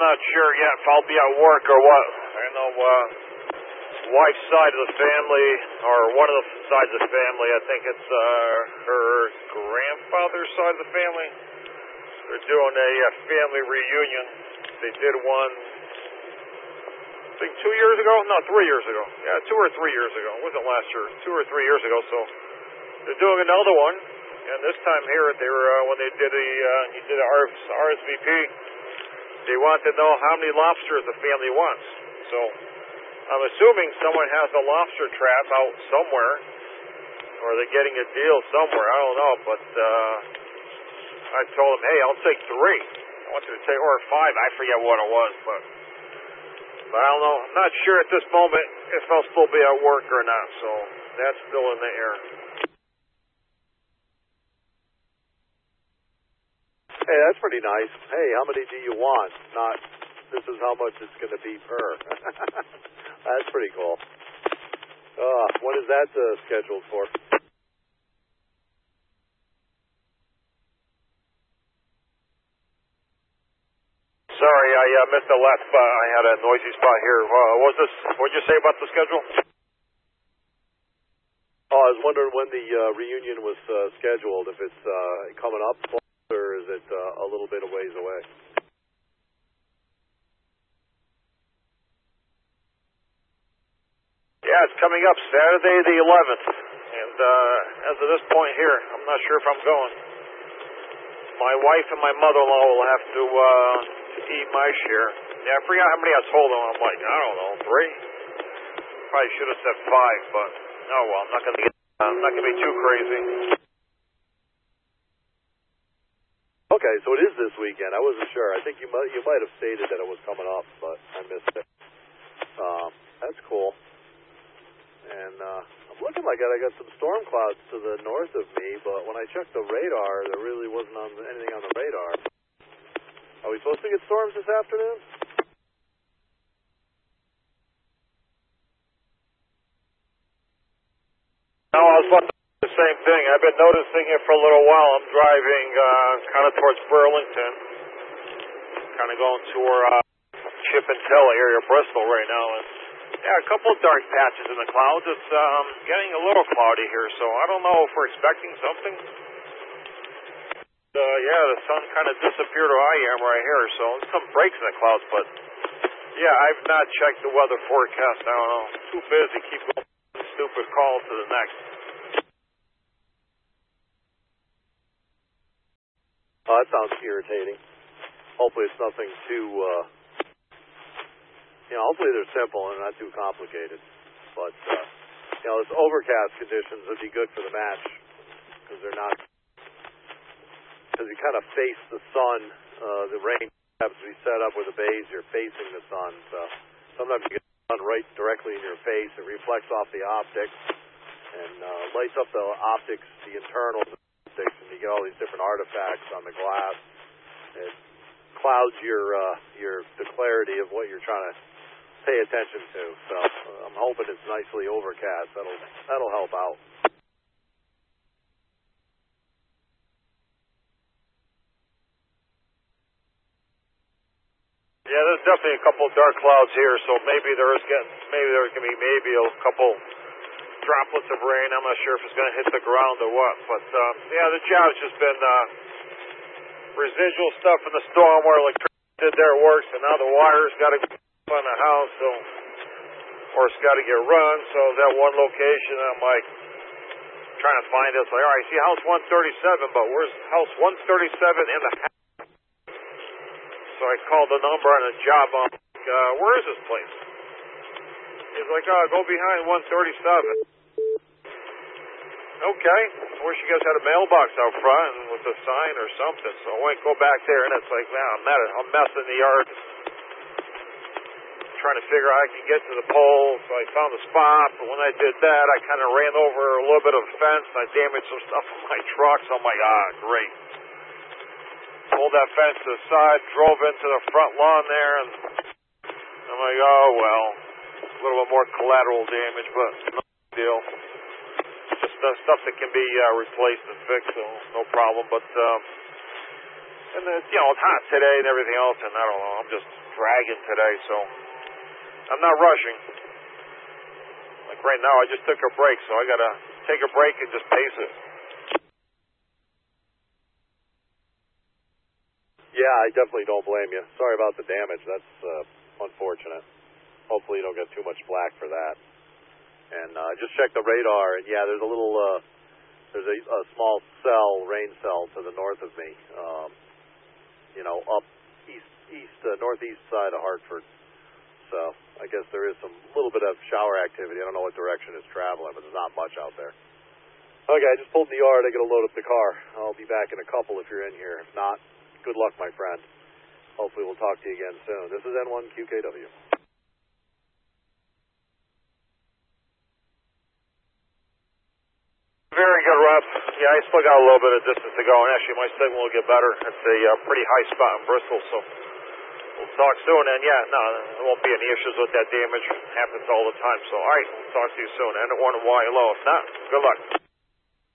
not sure yet if I'll be at work or what. I know wife's side of the family, or one of the sides of the family, I think it's her grandfather's side of the family. They're doing a family reunion. They did one, I think 2 years ago? No, 3 years ago. Yeah, 2 or 3 years ago. It wasn't last year. 2 or 3 years ago. So they're doing another one. And this time here, they were when they did he did a RSVP. They want to know how many lobsters the family wants. So I'm assuming someone has a lobster trap out somewhere, or they're getting a deal somewhere. I don't know, but I told them, hey, I'll take 3. I want you to take, or 5. I forget what it was, but I don't know. I'm not sure at this moment if I'll still be at work or not. So that's still in the air. Hey, that's pretty nice. Hey, how many do you want? Not, this is how much it's going to be per. That's pretty cool. When is that scheduled for? Sorry, I missed the last spot. I had a noisy spot here. What did you say about the schedule? Oh, I was wondering when the reunion was scheduled, if it's coming up, or is it a little bit of ways away? Yeah, it's coming up Saturday the 11th. And as of this point here, I'm not sure if I'm going. My wife and my mother-in-law will have to eat my share. Yeah, I forgot how many I told them. I'm like, I don't know, 3? Probably should have said 5, but oh well, I'm not gonna be too crazy. Okay, so it is this weekend. I wasn't sure. I think you might have stated that it was coming up, but I missed it. That's cool. And I'm looking like I got some storm clouds to the north of me, but when I checked the radar, there really wasn't anything on the radar. Are we supposed to get storms this afternoon? No, I was about to do the same thing. I've been noticing it for a little while. I'm driving kind of towards Burlington, kind of going toward Chippendale area, Bristol right now. And yeah, a couple of dark patches in the clouds. It's getting a little cloudy here, so I don't know if we're expecting something. Yeah, the sun kind of disappeared where I am right here, so there's some breaks in the clouds, but yeah, I've not checked the weather forecast. I don't know. Too busy. Keep going from one stupid call to the next. Oh, that sounds irritating. Hopefully it's nothing too, hopefully they're simple and not too complicated. But, this overcast conditions would be good for the match because they're not, because you kind of face the sun. The rain happens to be set up where the bays, you're facing the sun. So sometimes you get the sun right directly in your face. It reflects off the optics and lights up the optics, the internals, and you get all these different artifacts on the glass. It clouds the clarity of what you're trying to pay attention to. So I'm hoping it's nicely overcast. That'll help out. Yeah, there's definitely a couple dark clouds here, so maybe there's gonna be maybe a couple droplets of rain. I'm not sure if it's going to hit the ground or what, but yeah, the job's just been residual stuff in the storm where electricity did their work, so now the wire's got to go on the house, or it's got to get run. So that one location, I'm like trying to find it. It's like, all right, I see house 137, but where's house 137 in the house? So I called the number on the job. I'm like, where is this place? He's like, go behind 137. Okay. I wish you guys had a mailbox out front and with a sign or something. So I went go back there, and it's like, man, I'm a mess in the yard. Trying to figure out how I can get to the pole. So I found the spot. But when I did that, I kind of ran over a little bit of a fence, and I damaged some stuff on my truck. So I'm like, great. Pulled that fence to the side, drove into the front lawn there, and I'm like, oh, well, a little bit more collateral damage, but no big deal. Just stuff that can be replaced and fixed, so no problem. But And it's, it's hot today and everything else, and I don't know, I'm just dragging today, so I'm not rushing. Like right now, I just took a break, so I gotta take a break and just pace it. Yeah, I definitely don't blame you. Sorry about the damage. That's unfortunate. Hopefully you don't get too much flack for that. And just check the radar, and yeah, there's a little, there's a small cell, rain cell to the north of me, up northeast side of Hartford. So I guess there is some little bit of shower activity. I don't know what direction it's traveling, but there's not much out there. Okay, I just pulled in the yard. I got to load up the car. I'll be back in a couple if you're in here. If not, good luck, my friend. Hopefully we'll talk to you again soon. This is N1QKW. Very good, Rob. Yeah, I still got a little bit of distance to go, and actually my signal will get better. It's a pretty high spot in Bristol, so we'll talk soon. And yeah, no, there won't be any issues with that damage. It happens all the time. So, all right, we'll talk to you soon. N1Y low. If not, good luck.